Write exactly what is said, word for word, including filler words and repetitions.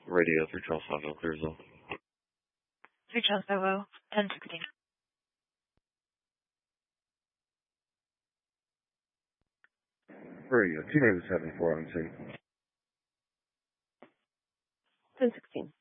Radio three twelve five oh, Clearsville. three twelve five oh, ten sixteen. Radio two David seven four on two. ten sixteen.